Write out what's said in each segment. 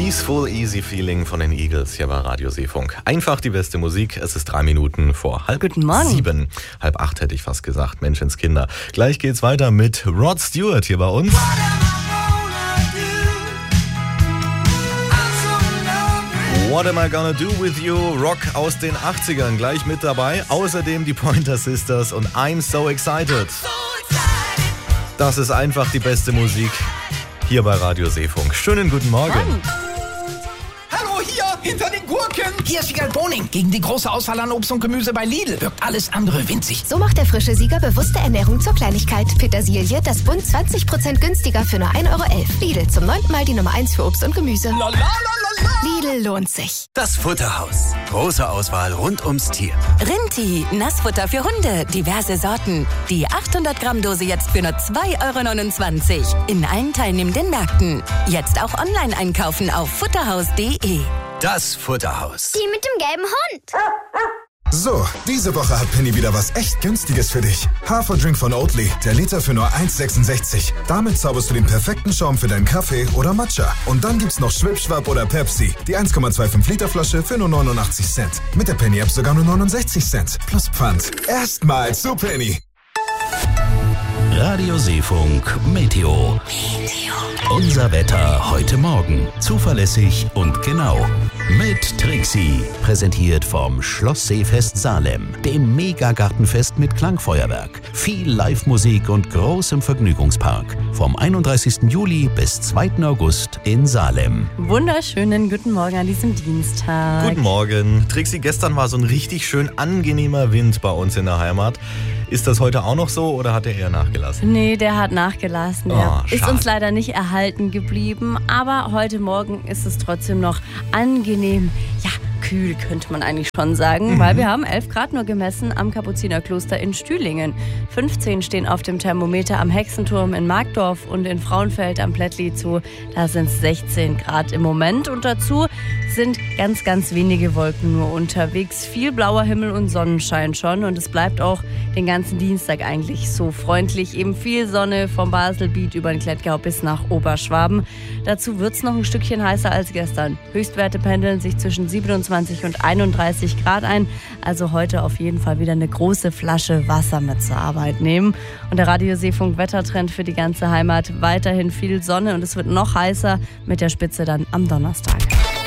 Peaceful Easy Feeling von den Eagles hier bei Radio Seefunk. Einfach die beste Musik. Es ist 3 Minuten vor halb Guten Morgen. 7. 6:30 hätte ich fast gesagt. Menschenskinder. Gleich geht's weiter mit Rod Stewart hier bei uns. What am I gonna do with you? Rock aus den 80ern gleich mit dabei. Außerdem die Pointer Sisters und I'm so excited. Das ist einfach die beste Musik hier bei Radio Seefunk. Schönen guten Morgen. Hallo, hier, hinter den Gurken. Hier ist Sieger Boning. Gegen die große Auswahl an Obst und Gemüse bei Lidl wirkt alles andere winzig. So macht der frische Sieger bewusste Ernährung zur Kleinigkeit. Petersilie, das Bund 20% günstiger für nur 1,11 €. Lidl, zum 9. Mal die Nummer 1 für Obst und Gemüse. Lidl lohnt sich. Das Futterhaus. Große Auswahl rund ums Tier. Rinti, Nassfutter für Hunde, diverse Sorten. Die 800-Gramm-Dose jetzt für nur 2,29 € in allen teilnehmenden Märkten. Jetzt auch online einkaufen auf futterhaus.de. Das Futterhaus. Die mit dem gelben Hund. So, diese Woche hat Penny wieder was echt Günstiges für dich. Haferdrink von Oatly, der Liter für nur 1,66 €. Damit zauberst du den perfekten Schaum für deinen Kaffee oder Matcha. Und dann gibt's noch Schwipschwapp oder Pepsi, die 1,25 Liter Flasche für nur 89 Cent. Mit der Penny-App sogar nur 69 Cent. Plus Pfand. Erstmals zu Penny. Radio Seefunk Meteo. Unser Wetter heute Morgen. Zuverlässig und genau. Mit Trixie. Präsentiert vom Schloss Seefest Salem. Dem Megagartenfest mit Klangfeuerwerk. Viel Live-Musik und großem Vergnügungspark. Vom 31. Juli bis 2. August in Salem. Wunderschönen guten Morgen an diesem Dienstag. Guten Morgen. Trixie, gestern war so ein richtig schön angenehmer Wind bei uns in der Heimat. Ist das heute auch noch so oder hat er eher nachgelassen? Nee, der hat nachgelassen. Der ist schade. uns leider nicht erhalten geblieben. Aber heute Morgen ist es trotzdem noch angenehm. Ja, kühl könnte man eigentlich schon sagen, weil wir haben 11 Grad nur gemessen am Kapuzinerkloster in Stühlingen. 15 stehen auf dem Thermometer am Hexenturm in Markdorf und in Frauenfeld am Plättli-Zoo. Da sind es 16 Grad im Moment und dazu sind ganz, ganz wenige Wolken nur unterwegs. Viel blauer Himmel und Sonnenschein schon und es bleibt auch den ganzen Dienstag eigentlich so freundlich. Eben viel Sonne vom Baselbiet über den Klettgau bis nach Oberschwaben. Dazu wird es noch ein Stückchen heißer als gestern. Höchstwerte pendeln sich zwischen 27 und 31 Grad ein. Also heute auf jeden Fall wieder eine große Flasche Wasser mit zur Arbeit nehmen. Und der Radio Seefunk Wettertrend für die ganze Heimat. Weiterhin viel Sonne und es wird noch heißer mit der Spitze dann am Donnerstag.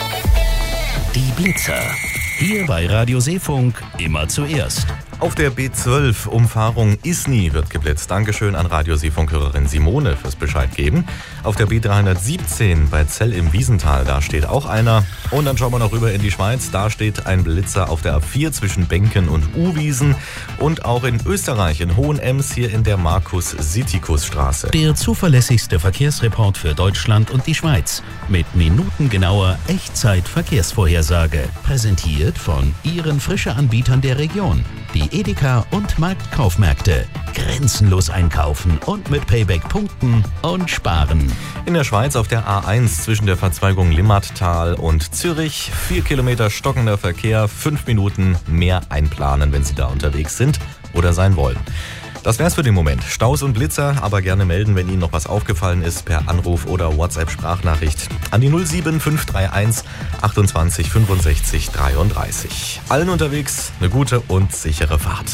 Die Blitzer. Hier bei Radio Seefunk immer zuerst. Auf der B12 Umfahrung Isny wird geblitzt. Dankeschön an Radio Seefunk-Hörerin Simone fürs Bescheid geben. Auf der B317 bei Zell im Wiesental, da steht auch einer. Und dann schauen wir noch rüber in die Schweiz. Da steht ein Blitzer auf der A4 zwischen Benken und Uwiesen. Und auch in Österreich, in Hohenems, hier in der Markus-Sittikus-Straße. Der zuverlässigste Verkehrsreport für Deutschland und die Schweiz. Mit minutengenauer Echtzeit-Verkehrsvorhersage. Präsentiert von Ihren Frische-Anbietern der Region. Die Edeka und Marktkaufmärkte. Grenzenlos einkaufen und mit Payback punkten und sparen. In der Schweiz auf der A1 zwischen der Verzweigung Limmattal und Zürich. 4 Kilometer stockender Verkehr, 5 Minuten mehr einplanen, wenn Sie da unterwegs sind oder sein wollen. Das wär's für den Moment. Staus und Blitzer, aber gerne melden, wenn Ihnen noch was aufgefallen ist, per Anruf oder WhatsApp-Sprachnachricht an die 07531 28 65 33. Allen unterwegs eine gute und sichere Fahrt.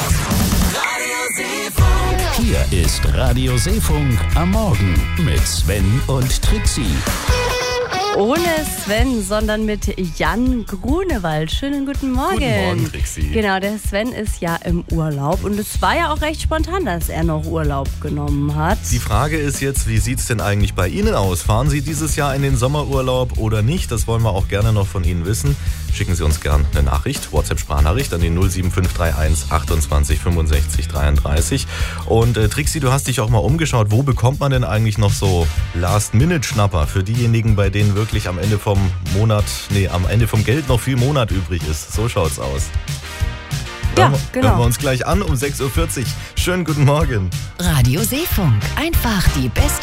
Hier ist Radio Seefunk am Morgen mit Sven und Trixie. Ohne Sven, sondern mit Jan Grunewald. Schönen guten Morgen. Guten Morgen, Trixie. Genau, der Sven ist ja im Urlaub und es war ja auch recht spontan, dass er noch Urlaub genommen hat. Die Frage ist jetzt, wie sieht's denn eigentlich bei Ihnen aus? Fahren Sie dieses Jahr in den Sommerurlaub oder nicht? Das wollen wir auch gerne noch von Ihnen wissen. Schicken Sie uns gerne eine Nachricht, WhatsApp-Sprachnachricht an die 07531 28 65 33. Und Trixie, du hast dich auch mal umgeschaut. Wo bekommt man denn eigentlich noch so Last-Minute-Schnapper für diejenigen, bei denen wirklich am Ende vom Geld noch viel Monat übrig ist? So schaut's aus. Ja, genau. Hören wir uns gleich an um 6:40 Uhr. Schönen guten Morgen. Radio Seefunk. Einfach die beste